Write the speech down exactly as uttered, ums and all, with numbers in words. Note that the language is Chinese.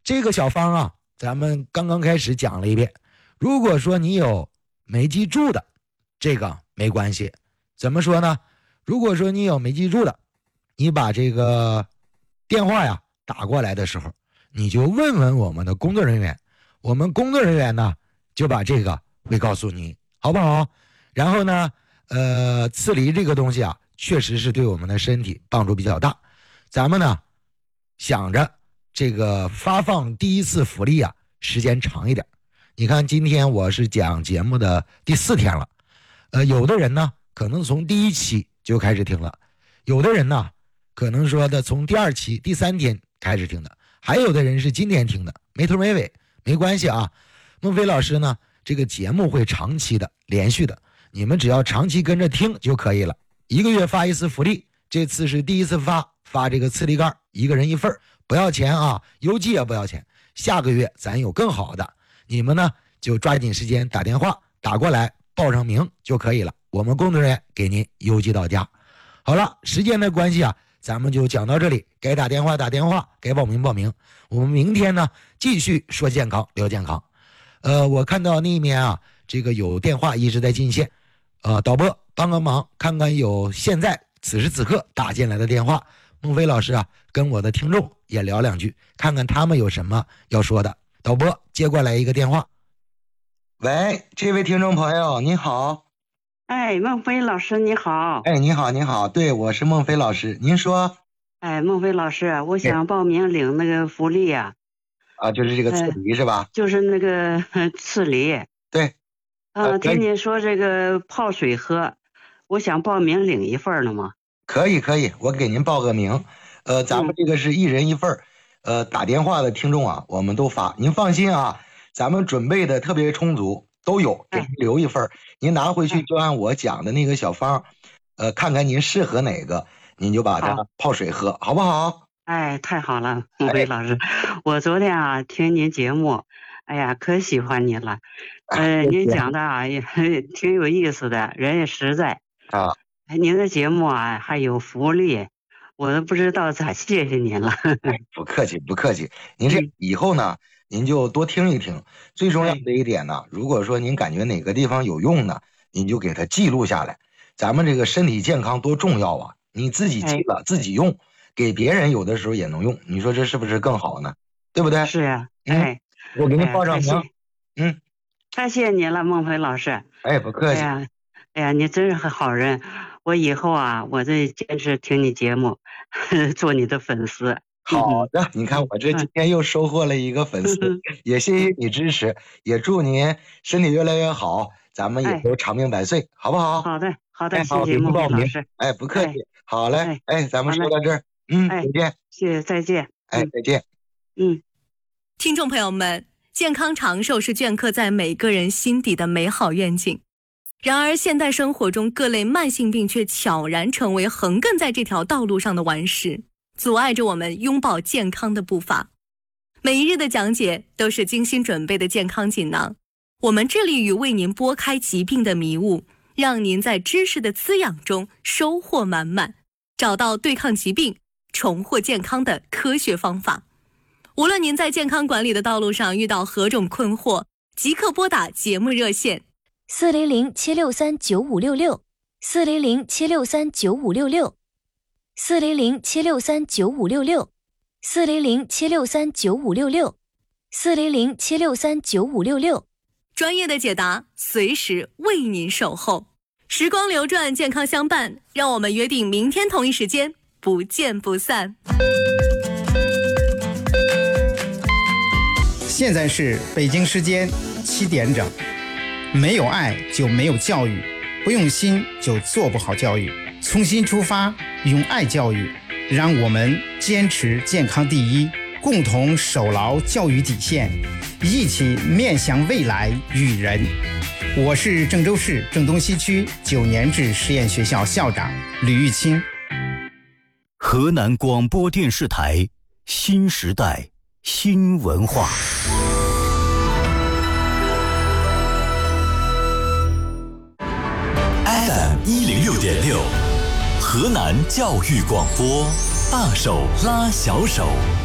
这个小方啊，咱们刚刚开始讲了一遍。如果说你有没记住的，这个没关系。怎么说呢？如果说你有没记住的，你把这个电话呀打过来的时候，你就问问我们的工作人员，我们工作人员呢就把这个会告诉你，好不好？然后呢，呃，刺梨这个东西啊，确实是对我们的身体帮助比较大。咱们呢想着这个发放第一次福利啊，时间长一点。你看今天我是讲节目的第四天了，呃，有的人呢可能从第一期就开始听了，有的人呢可能说的从第二期、第三天开始听的，还有的人是今天听的，没头没尾，没关系啊。孟非老师呢，这个节目会长期的、连续的，你们只要长期跟着听就可以了。一个月发一次福利，这次是第一次发，发这个刺梨干，一个人一份，不要钱啊，邮寄也不要钱。下个月咱有更好的，你们呢就抓紧时间打电话打过来，报上名就可以了，我们工作人员给您邮寄到家。好了，时间的关系啊，咱们就讲到这里，该打电话打电话，该报名报名。我们明天呢继续说健康聊健康。呃，我看到那面啊，这个有电话一直在进线，呃，导播帮个忙，看看有现在此时此刻打进来的电话。孟非老师啊，跟我的听众也聊两句，看看他们有什么要说的。导播接过来一个电话。喂，这位听众朋友你好。 哎，孟非老师你好。 哎，你好你好，对，我是孟非老师，您说。 哎，孟非老师，我想报名领那个福利呀、 啊。啊，就是这个刺梨、呃、是吧？ 就是那个刺梨。 对。 啊，听您说这个泡水喝，我想报名领一份了吗？ 可以可以，我给您报个名。呃，咱们这个是一人一份、嗯、呃，打电话的听众啊，我们都发，您放心啊，咱们准备的特别充足，都有，给您留一份、哎、您拿回去就按我讲的那个小方，呃，看看您适合哪个，您就把它泡水喝，好不好？ 哎，太好了，孟非老师、哎，我昨天啊听您节目，哎呀，可喜欢您了，呃，您讲的啊也挺有意思的，人也实在啊。 您的节目啊还有福利，我都不知道咋谢谢您了。 哎，不客气不客气，您这以后呢、嗯、您就多听一听，最重要的一点呢、哎、如果说您感觉哪个地方有用呢，您就给它记录下来。咱们这个身体健康多重要啊，你自己记了、哎、自己用，给别人有的时候也能用，你说这是不是更好呢？对不对？ 是啊。哎、 嗯、我给您报上名、哎、嗯， 太谢谢您了，孟非老师。 哎，不客气。 哎呀哎呀，你真是个好人，我以后啊我再坚持听你节目，做你的粉丝。 好的、嗯、你看我这今天又收获了一个粉丝、嗯、也谢谢你支持、嗯、也祝您身体越来越好，咱们也都长命百岁、哎、好不好？ 好的好的、 哎、 谢谢孟非老师。 哎，不客气、哎、好嘞。 哎, 哎咱们说到这儿，嗯， 哎， 再见。 谢谢，再见。 哎，再见。 嗯， 听众朋友们，健康长寿是镌刻在每个人心底的美好愿景，然而现代生活中各类慢性病却悄然成为横亘在这条道路上的顽石，阻碍着我们拥抱健康的步伐。每一日的讲解都是精心准备的健康锦囊，我们致力于为您拨开疾病的迷雾，让您在知识的滋养中收获满满，找到对抗疾病、重获健康的科学方法。无论您在健康管理的道路上遇到何种困惑，即刻拨打节目热线四零零七六三九五六六，四零零七六三九五六六，四零零七六三九五六六，四零零七六三九五六六，四零零七六三九五六六。 专业的解答，随时为您守候。时光流转，健康相伴，让我们约定明天同一时间不见不散。 现在是北京时间七点整。没有爱就没有教育，不用心就做不好教育。从心出发，用爱教育，让我们坚持健康第一，共同守牢教育底线，一起面向未来育人。我是郑州市郑东西区九年制实验学校校长吕玉清。 河南广播电视台新时代新文化。F M 一零六点六，河南教育广播，大手拉小手。